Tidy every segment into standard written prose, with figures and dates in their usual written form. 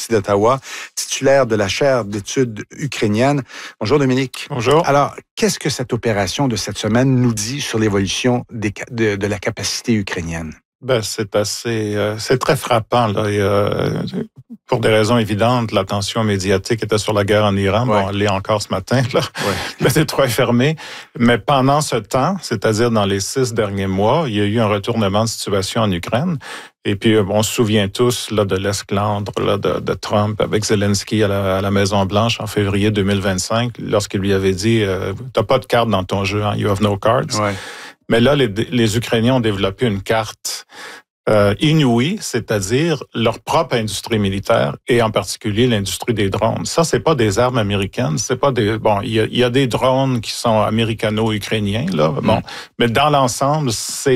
l'Université d'Ottawa, titulaire de la chaire d'études ukrainiennes. Bonjour Dominique. Bonjour. Alors, qu'est-ce que cette opération de cette semaine nous dit sur l'évolution de la capacité ukrainienne? Ben, c'est très frappant, là. Pour des raisons évidentes, l'attention médiatique était sur la guerre en Iran. Ouais. Bon, elle l'est encore ce matin, là. Ouais. Le détroit est fermé. Mais pendant ce temps, c'est-à-dire dans les 6 derniers mois, il y a eu un retournement de situation en Ukraine. Et puis, on se souvient tous là, de l'esclandre là, de Trump avec Zelensky à la Maison-Blanche en février 2025, lorsqu'il lui avait dit « T'as pas de carte dans ton jeu, hein? You have no cards. Ouais. » Mais là, les Ukrainiens ont développé une carte inouïe, c'est-à-dire leur propre industrie militaire et en particulier l'industrie des drones. Ça, c'est pas des armes américaines, c'est pas des il y a des drones qui sont américano-ukrainiens là, mais dans l'ensemble,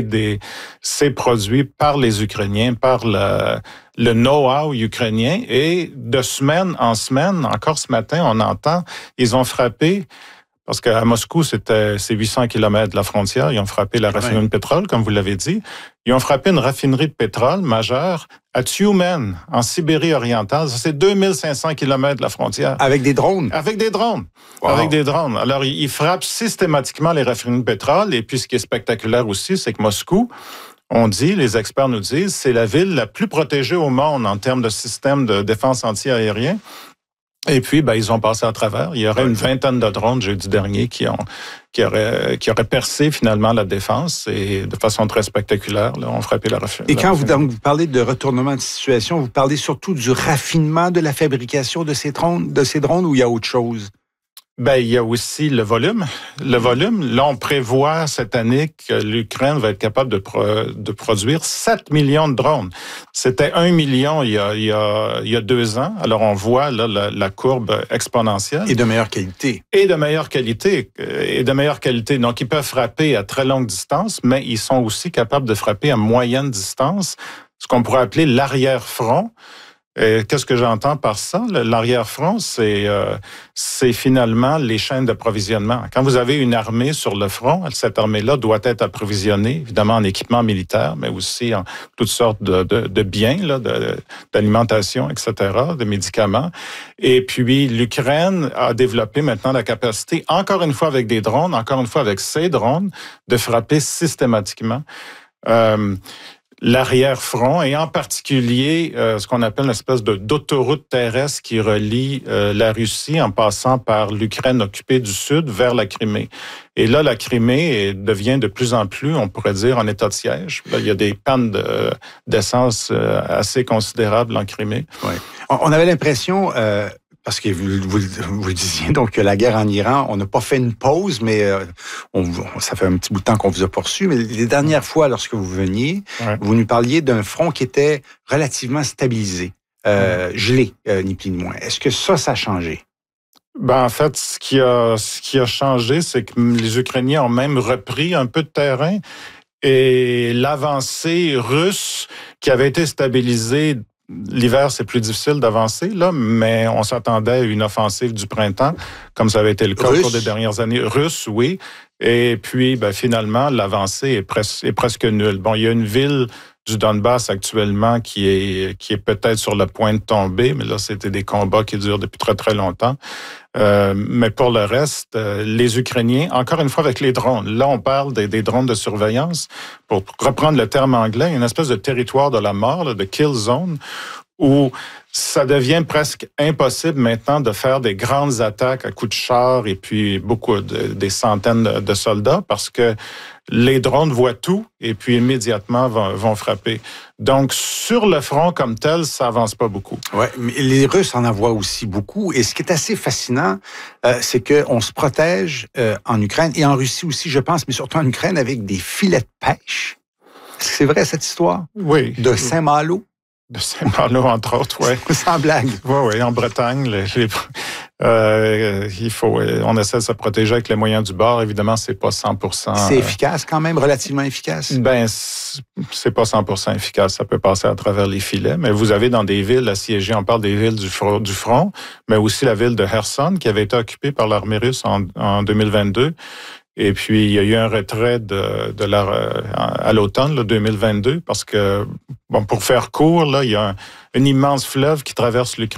c'est produit par les Ukrainiens, par le know-how ukrainien et de semaine en semaine, encore ce matin, on entend, ils ont frappé. Parce qu'à Moscou, c'est 800 km de la frontière. Ils ont frappé la raffinerie de pétrole, comme vous l'avez dit. Ils ont frappé une raffinerie de pétrole majeure à Tyumen, en Sibérie orientale. Ça, c'est 2500 km de la frontière. Avec des drones? Avec des drones. Wow. Avec des drones. Alors, ils frappent systématiquement les raffineries de pétrole. Et puis, ce qui est spectaculaire aussi, c'est que Moscou, on dit, les experts nous disent, c'est la ville la plus protégée au monde en termes de système de défense anti-aérien. Et puis, ils ont passé à travers. Il y aurait une vingtaine de drones jeudi dernier qui auraient percé finalement la défense et de façon très spectaculaire, là, ont frappé la raffinerie. Et quand vous parlez de retournement de situation, vous parlez surtout du raffinement de la fabrication de ces drones ou il y a autre chose? Il y a aussi le volume. Le volume, là, on prévoit cette année que l'Ukraine va être capable de produire 7 millions de drones. C'était 1 million il y a 2 ans. Alors, on voit là la courbe exponentielle. Et de meilleure qualité. Et de meilleure qualité. Donc, ils peuvent frapper à très longue distance, mais ils sont aussi capables de frapper à moyenne distance, ce qu'on pourrait appeler l'arrière-front. Qu'est-ce que j'entends par ça? L'arrière-front, c'est finalement les chaînes d'approvisionnement. Quand vous avez une armée sur le front, cette armée-là doit être approvisionnée, évidemment en équipement militaire, mais aussi en toutes sortes de biens, là, d'alimentation, etc., de médicaments. Et puis, l'Ukraine a développé maintenant la capacité, encore une fois avec des drones, encore une fois avec ces drones, de frapper systématiquement l'arrière-front et en particulier ce qu'on appelle une espèce d'autoroute terrestre qui relie la Russie en passant par l'Ukraine occupée du sud vers la Crimée. Et là, la Crimée devient de plus en plus, on pourrait dire, en état de siège. Là, il y a des pannes d'essence assez considérables en Crimée. Ouais. On avait l'impression... parce que vous le disiez, donc, que la guerre en Iran, on n'a pas fait une pause, mais ça fait un petit bout de temps qu'on vous a poursuivi. Mais les dernières fois, lorsque vous veniez, vous nous parliez d'un front qui était relativement stabilisé, gelé, ni plus ni moins. Est-ce que ça a changé? En fait, ce qui a changé, c'est que les Ukrainiens ont même repris un peu de terrain et l'avancée russe qui avait été stabilisée. L'hiver, c'est plus difficile d'avancer, là, mais on s'attendait à une offensive du printemps, comme ça avait été le cas au cours des dernières années. Russe, oui. Et puis, finalement, l'avancée est presque nulle. Bon, il y a une ville du Donbass actuellement qui est peut-être sur le point de tomber, mais là, c'était des combats qui durent depuis très, très longtemps. Mais pour le reste, les Ukrainiens, encore une fois avec les drones, là, on parle des drones de surveillance. Pour reprendre le terme anglais, une espèce de territoire de la mort, là, de kill zone, où ça devient presque impossible maintenant de faire des grandes attaques à coups de char et puis des centaines de soldats parce que les drones voient tout et puis immédiatement vont frapper. Donc, sur le front comme tel, ça avance pas beaucoup. Ouais, mais les Russes en envoient aussi beaucoup. Et ce qui est assez fascinant, c'est qu'on se protège en Ukraine et en Russie aussi, je pense, mais surtout en Ukraine, avec des filets de pêche. Est-ce que c'est vrai, cette histoire? Oui. De Saint-Malo? De Saint-Malo, entre autres, oui. Sans blague. Oui, en Bretagne, on essaie de se protéger avec les moyens du bord. Évidemment, c'est pas 100%. C'est efficace quand même, relativement efficace? C'est pas 100% efficace. Ça peut passer à travers les filets. Mais vous avez dans des villes assiégées, on parle des villes du front, mais aussi la ville de Kherson qui avait été occupée par l'armée russe en 2022. Et puis, il y a eu un retrait à l'automne 2022 parce que, pour faire court, là, il y a un immense fleuve qui traverse l'Ukraine.